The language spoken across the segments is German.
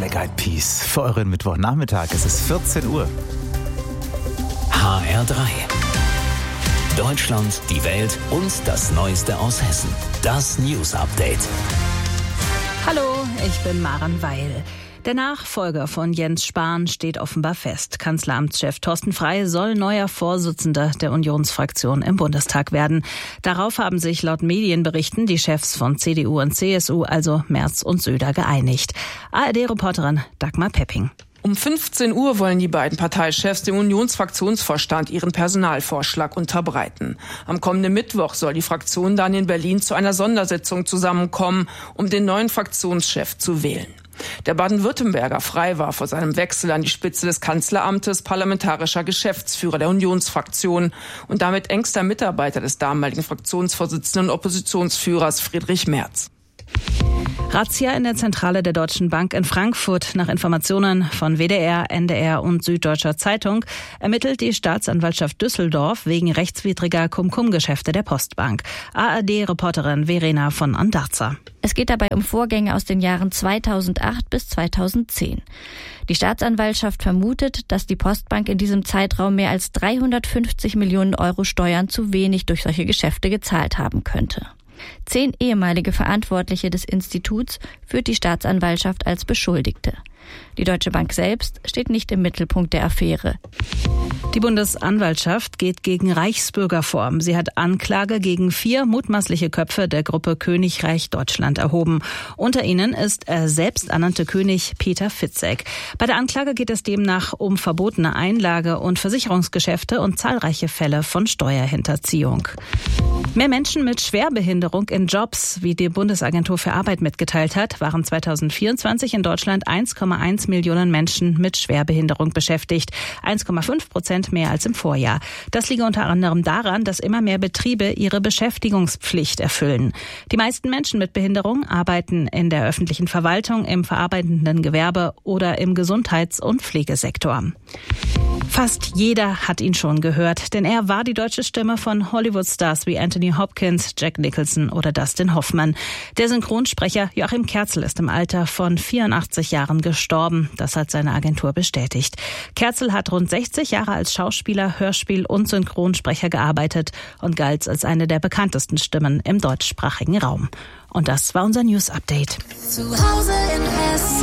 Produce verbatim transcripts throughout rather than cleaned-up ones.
Black Eyed Peas für euren Mittwochnachmittag. Es ist vierzehn Uhr. H R drei. Deutschland, die Welt und das Neueste aus Hessen. Das News Update. Hallo, ich bin Maren Weil. Der Nachfolger von Jens Spahn steht offenbar fest. Kanzleramtschef Thorsten Frey soll neuer Vorsitzender der Unionsfraktion im Bundestag werden. Darauf haben sich laut Medienberichten die Chefs von C D U und C S U, also Merz und Söder, geeinigt. A R D-Reporterin Dagmar Pepping. Um fünfzehn Uhr wollen die beiden Parteichefs dem Unionsfraktionsvorstand ihren Personalvorschlag unterbreiten. Am kommenden Mittwoch soll die Fraktion dann in Berlin zu einer Sondersitzung zusammenkommen, um den neuen Fraktionschef zu wählen. Der Baden-Württemberger Frey war vor seinem Wechsel an die Spitze des Kanzleramtes parlamentarischer Geschäftsführer der Unionsfraktion und damit engster Mitarbeiter des damaligen Fraktionsvorsitzenden und Oppositionsführers Friedrich Merz. Razzia in der Zentrale der Deutschen Bank in Frankfurt. Nach Informationen von W D R, N D R und Süddeutscher Zeitung ermittelt die Staatsanwaltschaft Düsseldorf wegen rechtswidriger Cum-Cum-Geschäfte der Postbank. A R D-Reporterin Verena von Andarza. Es geht dabei um Vorgänge aus den Jahren zweitausendacht bis zweitausendzehn. Die Staatsanwaltschaft vermutet, dass die Postbank in diesem Zeitraum mehr als dreihundertfünfzig Millionen Euro Steuern zu wenig durch solche Geschäfte gezahlt haben könnte. Zehn ehemalige Verantwortliche des Instituts führt die Staatsanwaltschaft als Beschuldigte. Die Deutsche Bank selbst steht nicht im Mittelpunkt der Affäre. Die Bundesanwaltschaft geht gegen Reichsbürger vor. Sie hat Anklage gegen vier mutmaßliche Köpfe der Gruppe Königreich Deutschland erhoben. Unter ihnen ist der selbsternannte König Peter Fitzek. Bei der Anklage geht es demnach um verbotene Einlage- und Versicherungsgeschäfte und zahlreiche Fälle von Steuerhinterziehung. Mehr Menschen mit Schwerbehinderung in Jobs, wie die Bundesagentur für Arbeit mitgeteilt hat, waren zweitausendvierundzwanzig in Deutschland eins Komma eins Millionen Menschen mit Schwerbehinderung beschäftigt. eins Komma fünf Prozent mehr als im Vorjahr. Das liege unter anderem daran, dass immer mehr Betriebe ihre Beschäftigungspflicht erfüllen. Die meisten Menschen mit Behinderung arbeiten in der öffentlichen Verwaltung, im verarbeitenden Gewerbe oder im Gesundheits- und Pflegesektor. Fast jeder hat ihn schon gehört, denn er war die deutsche Stimme von Hollywood-Stars wie Anthony Hopkins, Jack Nicholson oder Dustin Hoffmann. Der Synchronsprecher Joachim Kerzel ist im Alter von vierundachtzig Jahren gestorben. Das hat seine Agentur bestätigt. Kerzel hat rund sechzig Jahre als Schauspieler, Hörspiel- und Synchronsprecher gearbeitet und galt als eine der bekanntesten Stimmen im deutschsprachigen Raum. Und das war unser News-Update. Zu Hause in Hessen.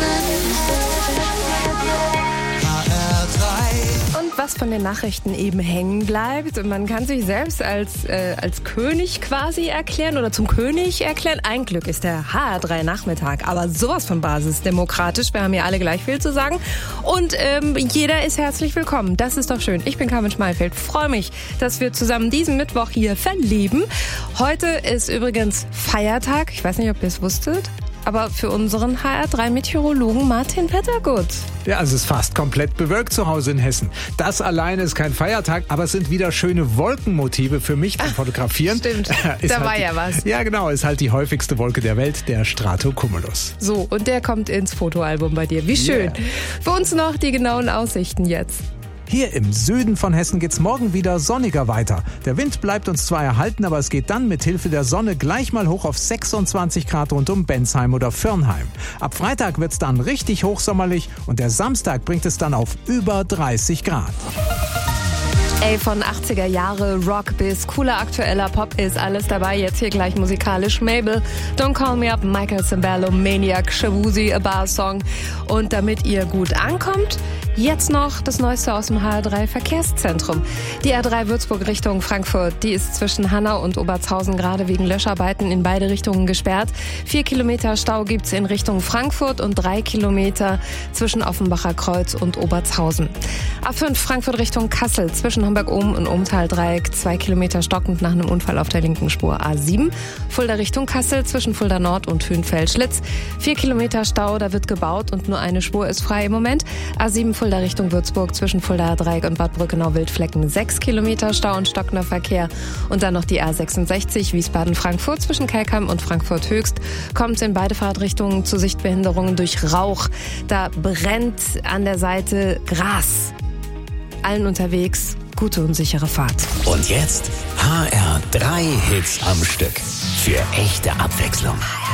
Was von den Nachrichten eben hängen bleibt. Und man kann sich selbst als, äh, als König quasi erklären oder zum König erklären. Ein Glück ist der H R drei Nachmittag, aber sowas von basisdemokratisch. Wir haben ja alle gleich viel zu sagen. Und ähm, jeder ist herzlich willkommen. Das ist doch schön. Ich bin Carmen Schmalfeld. Freue mich, dass wir zusammen diesen Mittwoch hier verleben. Heute ist übrigens Feiertag. Ich weiß nicht, ob ihr es wusstet. Aber für unseren H R drei Meteorologen Martin Pettergut. Ja, es ist fast komplett bewölkt zu Hause in Hessen. Das alleine ist kein Feiertag, aber es sind wieder schöne Wolkenmotive für mich zum Fotografieren. Stimmt, ist da halt war die, ja was. Ja, genau, ist halt die häufigste Wolke der Welt, der Stratocumulus. So, und der kommt ins Fotoalbum bei dir. Wie schön. Yeah. Für uns noch die genauen Aussichten jetzt. Hier im Süden von Hessen geht's morgen wieder sonniger weiter. Der Wind bleibt uns zwar erhalten, aber es geht dann mit Hilfe der Sonne gleich mal hoch auf sechsundzwanzig Grad rund um Bensheim oder Firnheim. Ab Freitag wird's dann richtig hochsommerlich und der Samstag bringt es dann auf über dreißig Grad. Ey, von achtziger Jahre, Rock bis cooler aktueller Pop ist alles dabei. Jetzt hier gleich musikalisch Mabel, Don't Call Me Up, Michael Cimbello, Maniac, Shabuzi, A Bar Song. Und damit ihr gut ankommt, jetzt noch das Neueste aus dem H R drei Verkehrszentrum. Die A drei Würzburg Richtung Frankfurt, die ist zwischen Hanau und Obertshausen gerade wegen Löscharbeiten in beide Richtungen gesperrt. Vier Kilometer Stau gibt's in Richtung Frankfurt und drei Kilometer zwischen Offenbacher Kreuz und Obertshausen. A fünf Frankfurt Richtung Kassel, zwischen Hamburg-Ohm und Ohmtal-Dreieck, zwei Kilometer stockend nach einem Unfall auf der linken Spur. A sieben Fulda Richtung Kassel, zwischen Fulda Nord und Hünfeld-Schlitz. Vier Kilometer Stau, da wird gebaut und nur eine Spur ist frei im Moment. A sieben Fulda Richtung Würzburg, zwischen Fulda Dreieck und Bad Brückenau-Wildflecken. Sechs Kilometer Stau und stockender Verkehr. Und dann noch die A sechsundsechzig Wiesbaden-Frankfurt, zwischen Kelkheim und Frankfurt-Höchst. Kommt in beide Fahrtrichtungen zu Sichtbehinderungen durch Rauch. Da brennt an der Seite Gras. Allen unterwegs, gute und sichere Fahrt. Und jetzt H R drei Hits am Stück. Für echte Abwechslung.